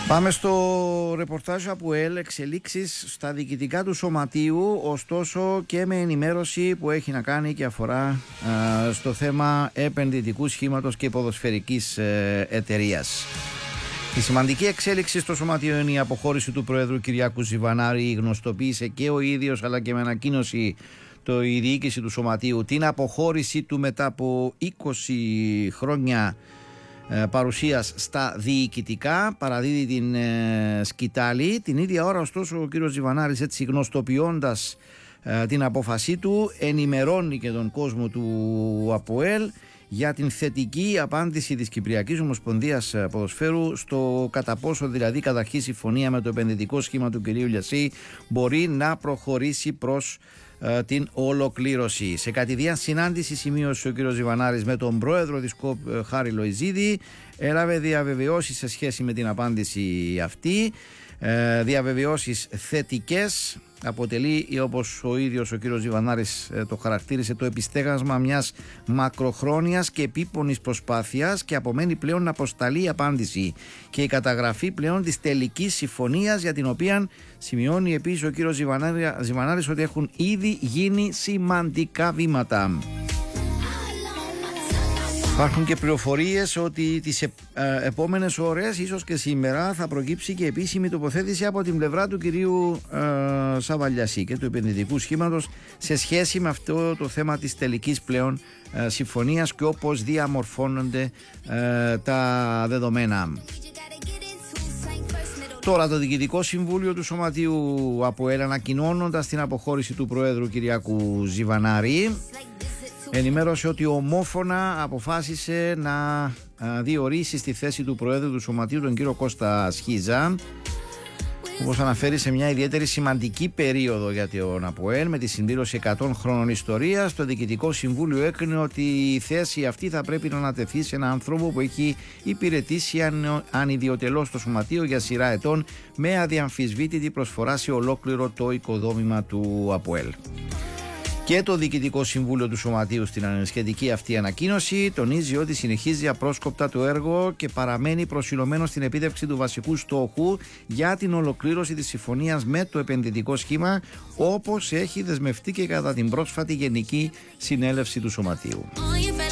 Πάμε στο ρεπορτάζ από ΕΛ, εξελίξεις στα διοικητικά του σωματείου, ωστόσο και με ενημέρωση που έχει να κάνει και αφορά στο θέμα επενδυτικού σχήματος και ποδοσφαιρικής εταιρείας. Η σημαντική εξέλιξη στο σωματείο είναι η αποχώρηση του Προέδρου Κυριάκου Ζιβανάρη. Γνωστοποίησε και ο ίδιος αλλά και με ανακοίνωση η διοίκηση του σωματείου την αποχώρηση του μετά από 20 χρόνια παρουσίας στα διοικητικά. Παραδίδει την σκητάλη. Την ίδια ώρα ωστόσο ο κύριος Ζιβανάρης, έτσι γνωστοποιώντας την απόφασή του, ενημερώνει και τον κόσμο του ΑΠΟΕΛ για την θετική απάντηση της Κυπριακής Ομοσπονδίας Ποδοσφαίρου στο κατά πόσο δηλαδή καταρχή συμφωνία με το επενδυτικό σχήμα του κυρίου Λιασί μπορεί να προχωρήσει προς την ολοκλήρωση. Σε κατηδίαν συνάντηση σημείωσε ο κ. Ζιβανάρης με τον πρόεδρο της ΚΟΠ Χάρη Λοϊζίδη, έλαβε διαβεβαιώσεις σε σχέση με την απάντηση αυτή, διαβεβαιώσεις θετικές. Αποτελεί, όπως ο ίδιος ο κύριος Ζιβανάρης το χαρακτήρισε, το επιστέγασμα μιας μακροχρόνιας και επίπονης προσπάθειας και απομένει πλέον να αποσταλεί η απάντηση και η καταγραφή πλέον της τελικής συμφωνίας, για την οποία σημειώνει επίσης ο κύριος Ζιβανάρης ότι έχουν ήδη γίνει σημαντικά βήματα. Υπάρχουν και πληροφορίες ότι τις επόμενες ώρες, ίσως και σήμερα, θα προκύψει και επίσημη τοποθέτηση από την πλευρά του κυρίου Σαβαλιασί και του επενδυτικού σχήματος σε σχέση με αυτό το θέμα της τελικής πλέον συμφωνίας και όπως διαμορφώνονται τα δεδομένα. Τώρα το Διοικητικό Συμβούλιο του Σωματείου ΑΠΟΕΛ, ανακοινώνοντας την αποχώρηση του Προέδρου Κυριάκου Ζιβανάρη, ενημέρωσε ότι ομόφωνα αποφάσισε να διορίσει στη θέση του Προέδρου του Σωματείου τον κύριο Κώστα Σχίζα, όπως αναφέρει, σε μια ιδιαίτερη σημαντική περίοδο για τον ΑΠΟΕΛ με τη συμπλήρωση 100 χρόνων ιστορίας. Το Διοικητικό Συμβούλιο έκρινε ότι η θέση αυτή θα πρέπει να ανατεθεί σε έναν άνθρωπο που έχει υπηρετήσει ανιδιοτελώς το Σωματείο για σειρά ετών με αδιαμφισβήτητη προσφορά σε ολόκληρο το οικοδόμημα του ΑΠΟΕΛ. Και το Διοικητικό Συμβούλιο του Σωματείου στην σχετική αυτή ανακοίνωση τονίζει ότι συνεχίζει απρόσκοπτα το έργο και παραμένει προσιλωμένο στην επίτευξη του βασικού στόχου για την ολοκλήρωση της συμφωνίας με το επενδυτικό σχήμα, όπως έχει δεσμευτεί και κατά την πρόσφατη Γενική Συνέλευση του Σωματείου.